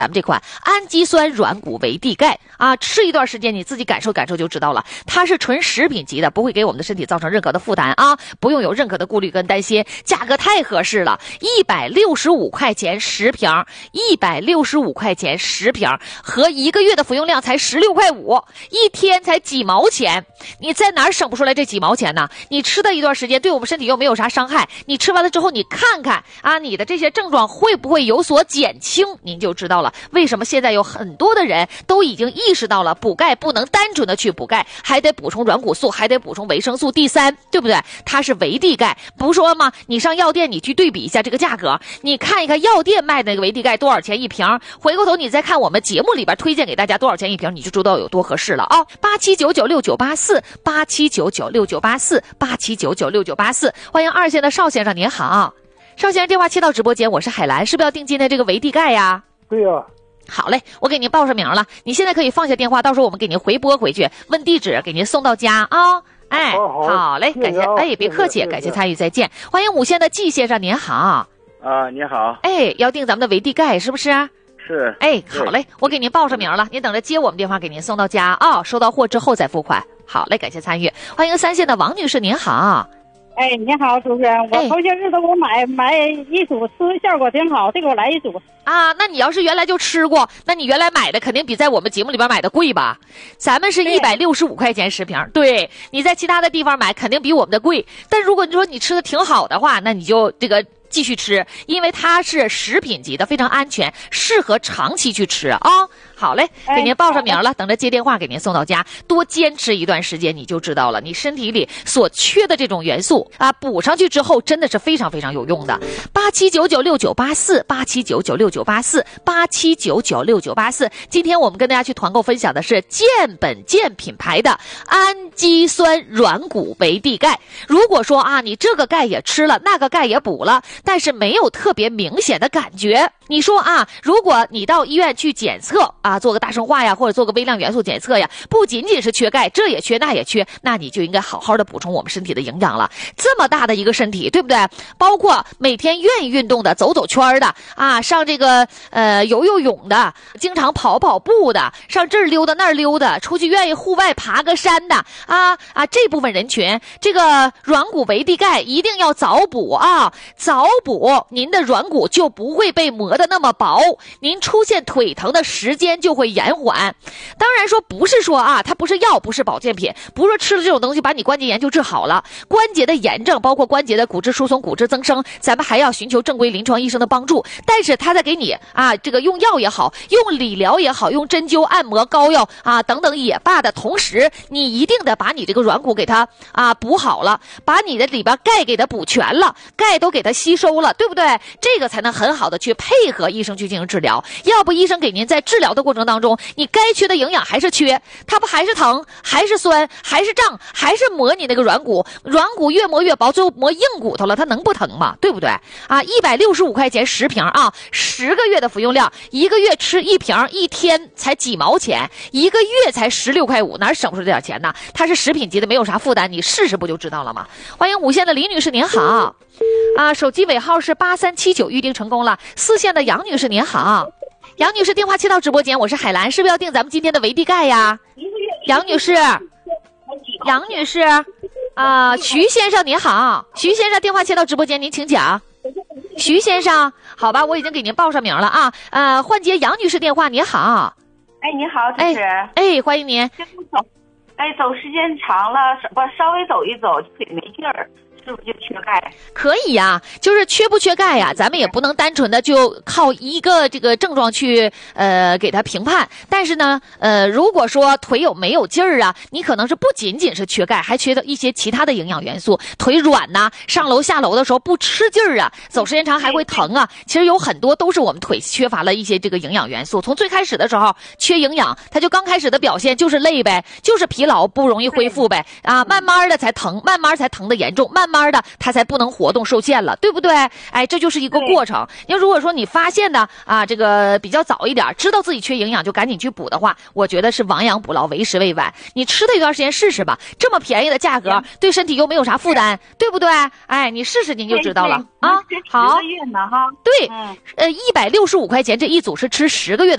咱们这款氨基酸软骨维 D 钙啊，吃一段时间你自己感受感受就知道了，它是纯食品级的，不会给我们的身体造成任何的负担啊，不用有任何的顾虑跟担心，价格太合适了，165块钱10瓶，165块钱10瓶，和1个月的服用量才16块5，一天才几毛钱，你在哪儿省不出来这几毛钱呢？你吃的一段时间对我们身体又没有啥伤害，你吃完了之后你看看啊，你的这些症状会不会有所减轻，您就知道了为什么现在有很多的人都已经意识到了补钙不能单纯的去补钙，还得补充软骨素，还得补充维生素 D3，对不对？它是维 D 钙，不说吗？你上药店你去对比一下这个价格，你看一看药店卖的那个维 D 钙多少钱一瓶，回过头你再看我们节目里边推荐给大家多少钱一瓶，你就知道有多合适了啊！87996984，87996984，87996984，欢迎2线的邵先生，您好。邵先生电话切到直播间，我是海兰，是不是要订今天这个维 D 钙呀？ 对呀。 好嘞，我给您报上名了，你现在可以放下电话，到时候我们给您回拨回去，问地址，给您送到家啊。哎，好嘞，感谢，哎，别客气，感谢参与，再见。欢迎5线的季先生，您好。 啊，你好。 哎，要订咱们的维 D 钙是不是？ 是。 哎，好嘞，我给您报上名了，您等着接我们电话，给您送到家啊。收到货之后再付款。好嘞，感谢参与。欢迎3线的王女士，您好。 哎，你好，主持人，我头些日子我买一组，吃效果挺好，这个我来一组啊。那你要是原来就吃过，那你原来买的肯定比在我们节目里边买的贵吧？咱们是165块钱10瓶，对，你在其他的地方买肯定比我们的贵。但如果你说你吃的挺好的话，那你就这个继续吃，因为它是食品级的，非常安全，适合长期去吃啊。好嘞，给您报上名了，等着接电话给您送到家。多坚持一段时间，你就知道了，你身体里所缺的这种元素啊，补上去之后真的是非常非常有用的。87996984，87996984，87996984。今天我们跟大家去团购分享的是健本健品牌的氨基酸软骨维 D 钙。如果说啊，你这个钙也吃了，那个钙也补了，但是没有特别明显的感觉，你说啊，如果你到医院去检测啊，做个大生化呀，或者做个微量元素检测呀，不仅仅是缺钙，这也缺那也缺，那你就应该好好的补充我们身体的营养了。这么大的一个身体，对不对？包括每天愿意运动的，走走圈的啊，上这个游泳的，经常跑步的，上这儿溜达那儿溜达，出去愿意户外爬个山的这部分人群，这个软骨维 D 钙一定要早补啊，早补您的软骨就不会被磨得那么薄，您出现腿疼的时间就会延缓。当然说不是说啊，它不是药，不是保健品，不是说吃了这种东西把你关节炎就治好了。关节的炎症，包括关节的骨质疏松、骨质增生，咱们还要寻求正规临床医生的帮助。但是他在给你啊，这个用药也好，用理疗也好，用针灸、按摩、膏药啊等等也罢的同时，你一定得把你这个软骨给它补好了，把你的里边钙给它补全了，钙都给它吸收了，对不对？这个才能很好的去配合医生去进行治疗。要不医生给您在治疗的过程当中，你该缺的营养还是缺，它不还是疼，还是酸，还是胀，还是磨你那个软骨，软骨越磨越薄，最后磨硬骨头了，它能不疼吗？对不对啊？165块钱10瓶啊，10个月的服用量，1个月吃1瓶，一天才几毛钱，1个月才16块5，哪省不出这点钱呢？它是食品级的，没有啥负担，你试试不就知道了吗？欢迎5线的李女士，您好啊，手机尾号是8379，预定成功了。4线的杨女士，您好。杨女士电话切到直播间，我是海兰，是不是要订咱们今天的维 D 钙呀？杨女士，徐先生您好，徐先生电话切到直播间，您请讲。徐先生，好吧，我已经给您报上名了啊。换接杨女士电话，您好。 哎，你好，主持人。 哎，欢迎您。 走时间长了，稍微走一走腿没劲儿。是不是就缺钙？ 可以呀，就是缺不缺钙呀，咱们也不能单纯的就靠一个这个症状去给它评判。但是呢，如果说腿没有劲儿啊，你可能是不仅仅是缺钙，还缺的一些其他的营养元素。腿软呐，上楼下楼的时候不吃劲儿啊，走时间长还会疼啊。其实有很多都是我们腿缺乏了一些这个营养元素。从最开始的时候缺营养，它就刚开始的表现就是累呗，就是疲劳不容易恢复呗啊，慢慢的才疼，慢慢才疼的严重，慢慢的它才不能活动受限了，对不对？哎，这就是一个过程。要如果说你发现呢这个比较早一点，知道自己缺营养就赶紧去补的话，我觉得是亡羊补牢，为时未晚。你吃它一段时间试试吧，这么便宜的价格，对身体又没有啥负担，对不对？哎，你试试您就知道了啊。好， 10个月呢哈。 对，165块钱这一组是吃10个月的。